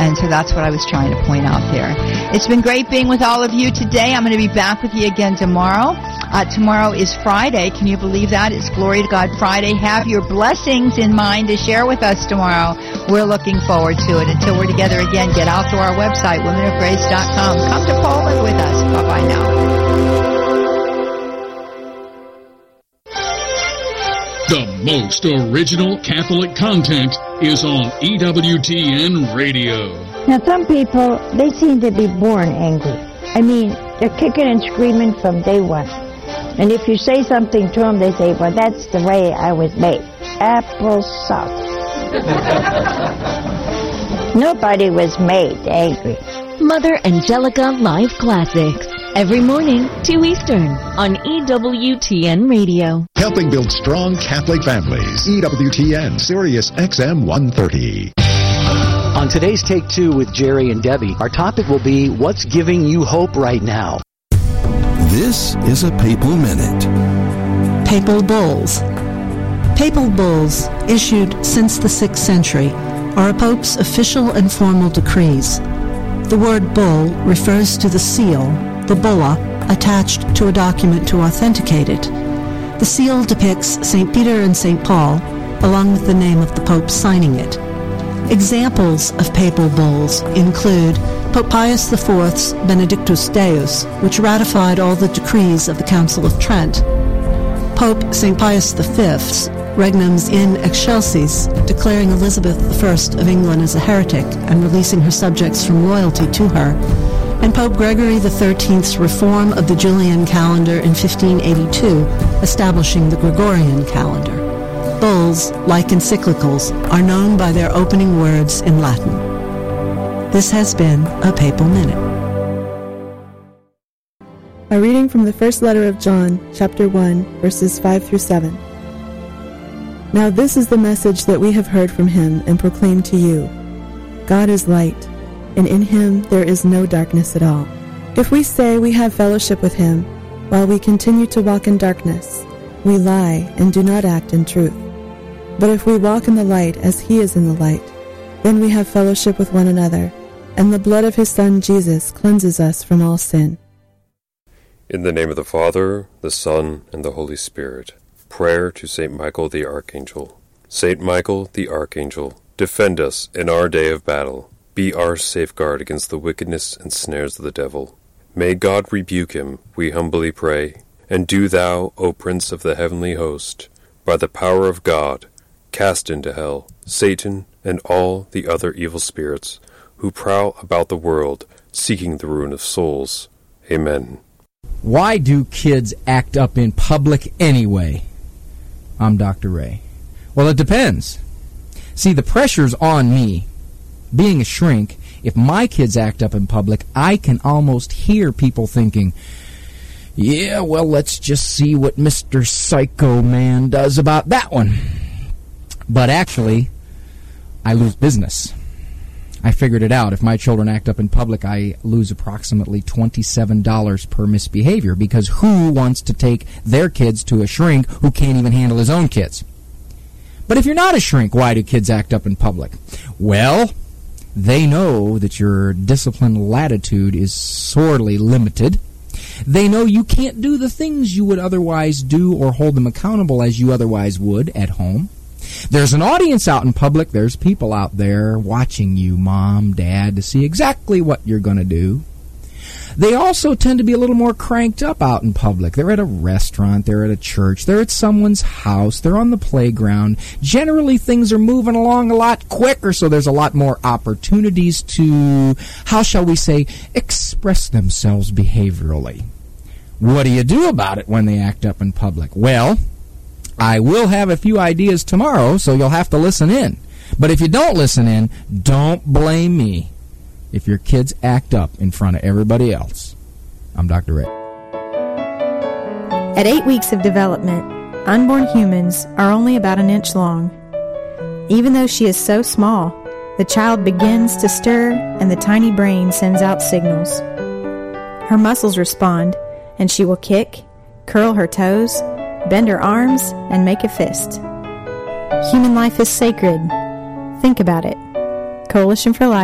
And so that's what I was trying to point out there. It's been great being with all of you today. I'm going to be back with you again tomorrow. Tomorrow is Friday. Can you believe that? It's Glory to God Friday. Have your blessings in mind to share with us tomorrow. We're looking forward to it. Until we're together again, get out to our website, womenofgrace.com. Come to Poland with us. Bye-bye now. The most original Catholic content is on EWTN Radio. Now, some people, they seem to be born angry. I mean, they're kicking and screaming from day one. And if you say something to them, they say, well, that's the way I was made. Apple sauce. Nobody was made angry. Mother Angelica Live Classics. Every morning, 2 Eastern, on EWTN Radio. Helping build strong Catholic families. EWTN, Sirius XM 130. On today's Take Two with Jerry and Debbie, our topic will be what's giving you hope right now. This is a Papal Minute. Papal Bulls. Papal bulls, issued since the 6th century, are a pope's official and formal decrees. The word bull refers to the seal, the bulla, attached to a document to authenticate it. The seal depicts St. Peter and St. Paul, along with the name of the pope signing it. Examples of papal bulls include Pope Pius IV's Benedictus Deus, which ratified all the decrees of the Council of Trent, Pope St. Pius V's Regnums in Excelsis, declaring Elizabeth I of England as a heretic and releasing her subjects from loyalty to her, and Pope Gregory XIII's reform of the Julian calendar in 1582, establishing the Gregorian calendar. Bulls, like encyclicals, are known by their opening words in Latin. This has been a Papal Minute. A reading from the first letter of John, chapter 1, verses 5 through 7. Now this is the message that we have heard from him and proclaimed to you. God is light, and in him there is no darkness at all. If we say we have fellowship with him, while we continue to walk in darkness, we lie and do not act in truth. But if we walk in the light as he is in the light, then we have fellowship with one another, and the blood of his Son Jesus cleanses us from all sin. In the name of the Father, the Son, and the Holy Spirit. Prayer to St. Michael the Archangel. St. Michael the Archangel, defend us in our day of battle. Be our safeguard against the wickedness and snares of the devil. May God rebuke him, we humbly pray. And do thou, O Prince of the heavenly host, by the power of God, cast into hell Satan and all the other evil spirits who prowl about the world, seeking the ruin of souls. Amen. Why do kids act up in public anyway? I'm Dr. Ray. Well, it depends. See, the pressure's on me. Being a shrink, if my kids act up in public, I can almost hear people thinking, yeah, well, let's just see what Mr. Psycho Man does about that one. But actually, I lose business. I figured it out. If my children act up in public, I lose approximately $27 per misbehavior, because who wants to take their kids to a shrink who can't even handle his own kids? But if you're not a shrink, why do kids act up in public? Well, they know that your discipline latitude is sorely limited. They know you can't do the things you would otherwise do or hold them accountable as you otherwise would at home. There's an audience out in public. There's people out there watching you, Mom, Dad, to see exactly what you're going to do. They also tend to be a little more cranked up out in public. They're at a restaurant, they're at a church, they're at someone's house, they're on the playground. Generally, things are moving along a lot quicker, so there's a lot more opportunities to, how shall we say, express themselves behaviorally. What do you do about it when they act up in public? Well, I will have a few ideas tomorrow, so you'll have to listen in. But if you don't listen in, don't blame me if your kids act up in front of everybody else. I'm Dr. Ray. At 8 weeks of development, unborn humans are only about an inch long. Even though she is so small, the child begins to stir and the tiny brain sends out signals. Her muscles respond, and she will kick, curl her toes, bend her arms, and make a fist. Human life is sacred. Think about it. Coalition for Life.